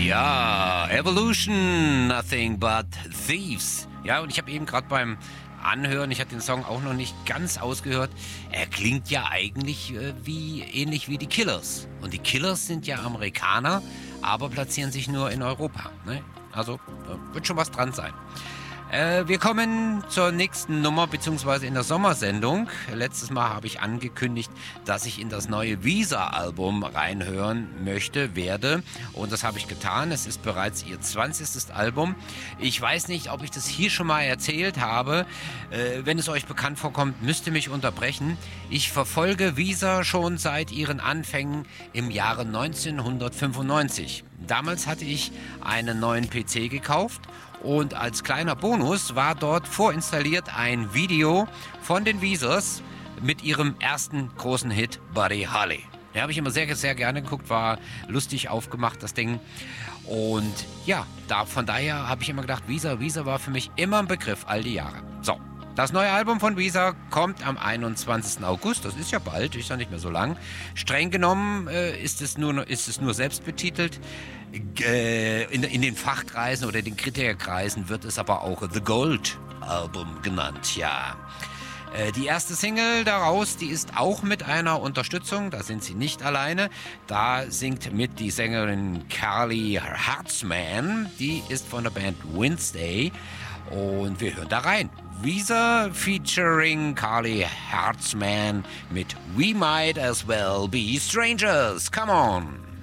Ja, Evolution, Nothing But Thieves. Ja, und ich habe eben gerade beim Anhören, ich hatte den Song auch noch nicht ganz ausgehört, er klingt ja eigentlich ähnlich wie die Killers. Und die Killers sind ja Amerikaner, aber platzieren sich nur in Europa. Ne? Also wird schon was dran sein. Wir kommen zur nächsten Nummer, beziehungsweise in der Sommersendung. Letztes Mal habe ich angekündigt, dass ich in das neue Visa-Album reinhören werde. Und das habe ich getan. Es ist bereits ihr 20. Album. Ich weiß nicht, ob ich das hier schon mal erzählt habe. Wenn es euch bekannt vorkommt, müsst ihr mich unterbrechen. Ich verfolge Visa schon seit ihren Anfängen im Jahre 1995. Damals hatte ich einen neuen PC gekauft. Und als kleiner Bonus war dort vorinstalliert ein Video von den Weezers mit ihrem ersten großen Hit Buddy Holly. Den habe ich immer sehr, sehr gerne geguckt, war lustig aufgemacht, das Ding. Und ja, von daher habe ich immer gedacht, Weezer war für mich immer ein Begriff, all die Jahre. So, das neue Album von Weezer kommt am 21. August, das ist ja bald, ist ja nicht mehr so lang. Streng genommen ist es nur selbst betitelt. In den Fachkreisen oder den Kritikerkreisen wird es aber auch The Gold Album genannt, ja. Die erste Single daraus, die ist auch mit einer Unterstützung, da sind sie nicht alleine. Da singt mit die Sängerin Carly Hartzman, die ist von der Band Wednesday und wir hören da rein. Weezer featuring Carly Hartzman mit We Might As Well Be Strangers, come on!